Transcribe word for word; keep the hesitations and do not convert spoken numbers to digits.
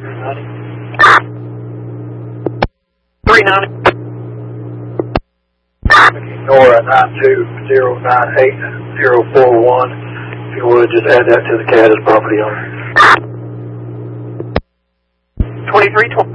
three ninety. Nora nine two zero nine eight zero four one. If you would, just add that to the C A D as property owner. twenty-three twenty.